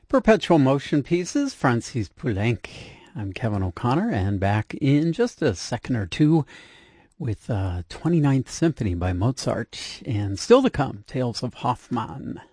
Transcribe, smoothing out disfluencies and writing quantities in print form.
Perpetual Motion Pieces, Francis Poulenc. I'm Kevin O'Connor, and back in just a second or two with 29th Symphony by Mozart, and still to come, Tales of Hoffmann.